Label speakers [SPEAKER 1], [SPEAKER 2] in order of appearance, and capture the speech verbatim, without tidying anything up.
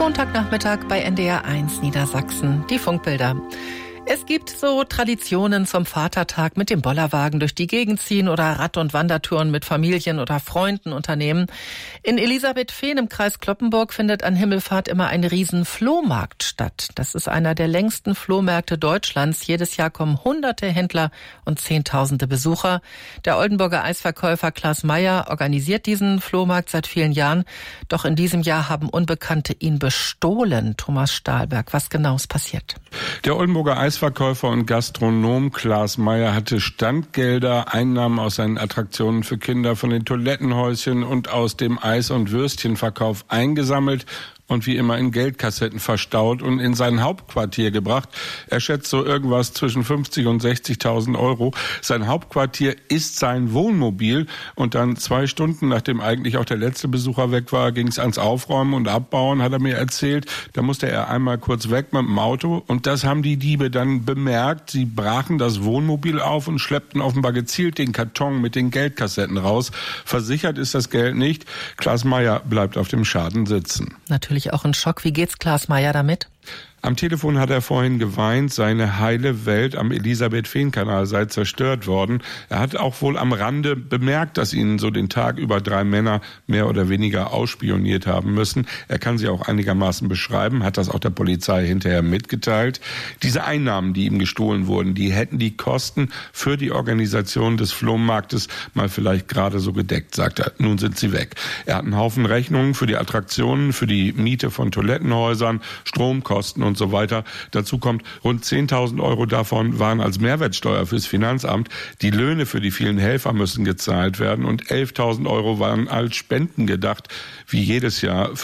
[SPEAKER 1] Montagnachmittag bei N D R eins Niedersachsen, die Funkbilder. Es gibt so Traditionen zum Vatertag mit dem Bollerwagen durch die Gegend ziehen oder Rad- und Wandertouren mit Familien oder Freunden unternehmen. In Elisabethfehn im Kreis Cloppenburg findet an Himmelfahrt immer ein riesen Flohmarkt statt. Das ist einer der längsten Flohmärkte Deutschlands. Jedes Jahr kommen hunderte Händler und zehntausende Besucher. Der Oldenburger Eisverkäufer Klaas Meyer organisiert diesen Flohmarkt seit vielen Jahren. Doch in diesem Jahr haben Unbekannte ihn bestohlen. Thomas Stahlberg, was genau ist passiert?
[SPEAKER 2] Der Oldenburger Eisverkäufer und Gastronom Klaas Meyer hatte Standgelder, Einnahmen aus seinen Attraktionen für Kinder, von den Toilettenhäuschen und aus dem Eis- und Würstchenverkauf eingesammelt und wie immer in Geldkassetten verstaut und in sein Hauptquartier gebracht. Er schätzt so irgendwas zwischen fünfzig und sechzigtausend Euro. Sein Hauptquartier ist sein Wohnmobil und dann zwei Stunden, nachdem eigentlich auch der letzte Besucher weg war, ging es ans Aufräumen und Abbauen, hat er mir erzählt. Da musste er einmal kurz weg mit dem Auto und das haben die Diebe dann bemerkt. Sie brachen das Wohnmobil auf und schleppten offenbar gezielt den Karton mit den Geldkassetten raus. Versichert ist das Geld nicht. Klaas Meyer bleibt auf dem Schaden sitzen.
[SPEAKER 1] Natürlich auch ein Schock. Wie geht's Klaas Meyer damit?
[SPEAKER 2] Am Telefon hat er vorhin geweint, seine heile Welt am Elisabeth-Fehn-Kanal sei zerstört worden. Er hat auch wohl am Rande bemerkt, dass ihn so den Tag über drei Männer mehr oder weniger ausspioniert haben müssen. Er kann sie auch einigermaßen beschreiben, hat das auch der Polizei hinterher mitgeteilt. Diese Einnahmen, die ihm gestohlen wurden, die hätten die Kosten für die Organisation des Flohmarktes mal vielleicht gerade so gedeckt, sagt er. Nun sind sie weg. Er hat einen Haufen Rechnungen für die Attraktionen, für die Miete von Toilettenhäusern, Stromkosten und und so weiter. Dazu kommt, rund zehntausend Euro davon waren als Mehrwertsteuer fürs Finanzamt. Die Löhne für die vielen Helfer müssen gezahlt werden und elftausend Euro waren als Spenden gedacht, wie jedes Jahr